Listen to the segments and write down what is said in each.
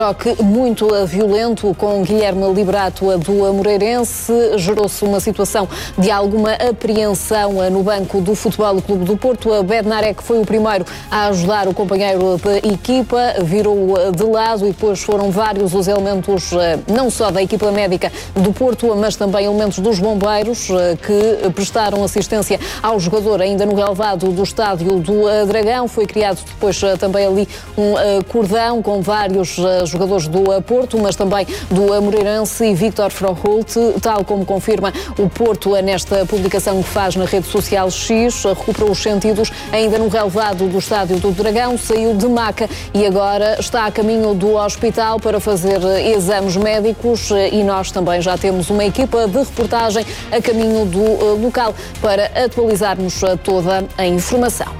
Choque muito violento com Guilherme Liberato do Moreirense. Gerou-se uma situação de alguma apreensão no banco do Futebol Clube do Porto. A Bednarek foi o primeiro a ajudar o companheiro de equipa, virou de lado e depois foram vários os elementos, não só da equipa médica do Porto, mas também elementos dos bombeiros que prestaram assistência ao jogador ainda no relvado do estádio do Dragão. Foi criado depois também ali um cordão com vários jogadores do Porto, mas também do Moreirense e Víctor Froholt, tal como confirma o Porto nesta publicação que faz na rede social X, recuperou os sentidos ainda no relvado do estádio do Dragão, saiu de maca e agora está a caminho do hospital para fazer exames médicos e nós também já temos uma equipa de reportagem a caminho do local para atualizarmos toda a informação.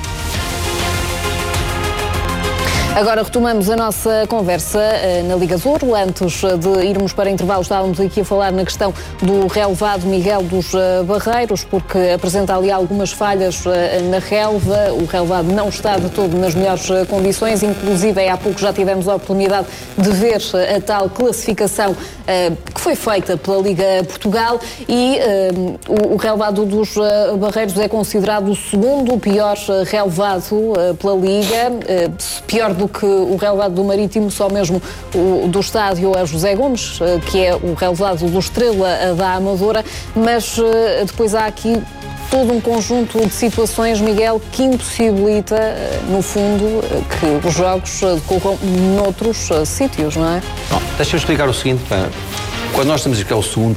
Agora retomamos a nossa conversa na Liga Douro. Antes de irmos para intervalo, estávamos aqui a falar na questão do relvado Miguel dos Barreiros, porque apresenta ali algumas falhas na relva. O relvado não está de todo nas melhores condições, inclusive há pouco já tivemos a oportunidade de ver a tal classificação que foi feita pela Liga Portugal e o relvado dos Barreiros é considerado o segundo pior relvado pela Liga, pior do que o relvado do Marítimo, só mesmo o do estádio a José Gomes, que é o relvado do Estrela da Amadora, mas depois há aqui todo um conjunto de situações, Miguel, que impossibilita, no fundo, que os jogos decorram noutros sítios, não é? Bom, deixa-me explicar o seguinte, quando nós estamos a dizer que é o segundo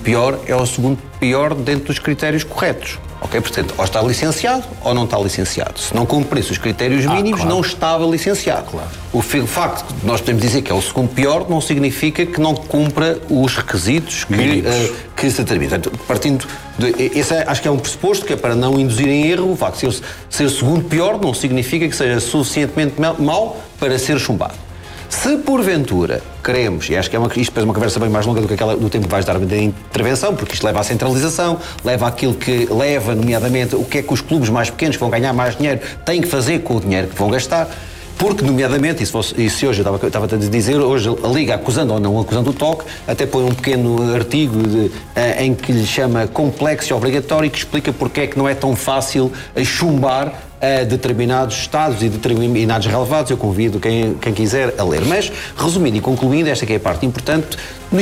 pior dentro dos critérios corretos. Ok, portanto, ou está licenciado ou não está licenciado. Se não cumprisse os critérios mínimos, claro, não estava licenciado. Claro. O facto de nós podemos dizer que é o segundo pior não significa que não cumpra os requisitos que se determinam. Portanto, partindo esse acho que é um pressuposto que é para não induzir em erro. O facto de ser segundo pior não significa que seja suficientemente mau para ser chumbado. Se porventura queremos, e acho que isto depois é uma conversa bem mais longa do que aquela do tempo que vais dar de intervenção, porque isto leva à centralização, leva àquilo que leva, nomeadamente, o que é que os clubes mais pequenos que vão ganhar mais dinheiro têm que fazer com o dinheiro que vão gastar. Porque, nomeadamente, e se hoje eu estava a dizer, hoje a Liga, acusando ou não acusando o toque, até põe um pequeno artigo em que lhe chama complexo e obrigatório, que explica porque é que não é tão fácil chumbar a determinados estados e determinados relevados. Eu convido quem quiser a ler. Mas, resumindo e concluindo, esta que é a parte importante,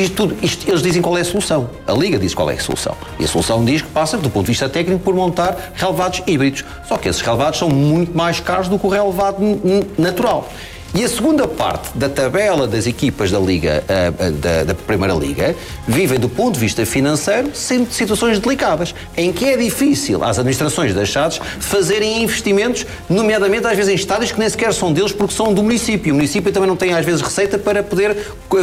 eles dizem qual é a solução. A Liga diz qual é a solução. E a solução diz que passa, do ponto de vista técnico, por montar relevados híbridos. Só que esses relevados são muito mais caros do que o relevado natural. E a segunda parte da tabela das equipas da Liga, da Primeira Liga, vivem do ponto de vista financeiro sempre situações delicadas, em que é difícil às administrações das SADs fazerem investimentos, nomeadamente às vezes em estádios que nem sequer são deles porque são do município. O município também não tem às vezes receita para poder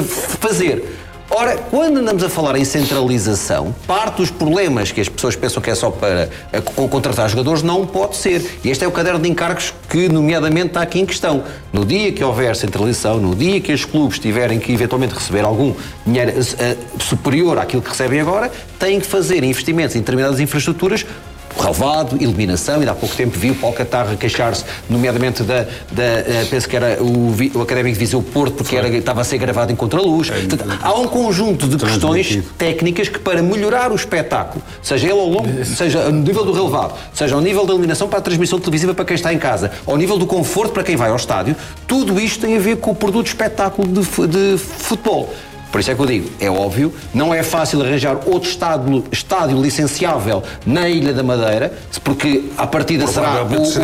fazer. Ora, quando andamos a falar em centralização, parte dos problemas que as pessoas pensam que é só para contratar jogadores não pode ser. E este é o caderno de encargos que, nomeadamente, está aqui em questão. No dia que houver centralização, no dia que os clubes tiverem que eventualmente receber algum dinheiro superior àquilo que recebem agora, têm que fazer investimentos em determinadas infraestruturas, relevado, iluminação, e há pouco tempo vi o Paulo Catarra queixar-se, nomeadamente penso que era o Académico de Viseu Porto, porque estava a ser gravado em contraluz. Portanto, há um conjunto de questões técnicas que, para melhorar o espetáculo, seja ele ao longo, seja no nível do relevado, seja ao nível da iluminação para a transmissão televisiva para quem está em casa, ao nível do conforto para quem vai ao estádio, tudo isto tem a ver com o produto de espetáculo de futebol. Por isso é que eu digo, é óbvio, não é fácil arranjar outro estádio licenciável na Ilha da Madeira, porque à partida será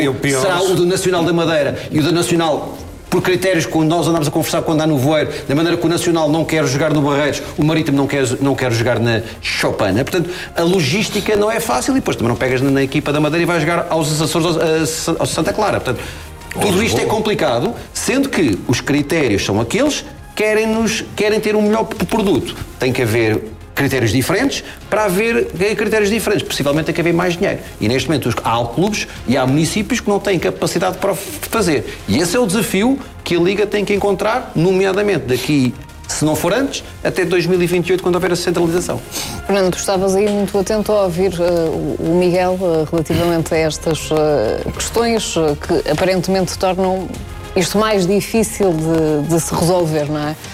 o do Nacional da Madeira e o do Nacional, por critérios que nós andamos a conversar quando há no Voeiro, da maneira que o Nacional não quer jogar no Barreiros, o Marítimo não quer jogar na Chopana. Portanto, a logística não é fácil e depois também não pegas na equipa da Madeira e vais jogar aos Açores, ao Santa Clara. Portanto, tudo isto é complicado, sendo que os critérios são aqueles querem ter um melhor produto. Tem que haver critérios diferentes. Para haver critérios diferentes, possivelmente tem que haver mais dinheiro. E neste momento há clubes e há municípios que não têm capacidade para fazer. E esse é o desafio que a Liga tem que encontrar, nomeadamente daqui, se não for antes, até 2028, quando houver a centralização. Fernando, tu estavas aí muito atento a ouvir o Miguel relativamente a estas questões que aparentemente tornam isto mais difícil de se resolver, não é?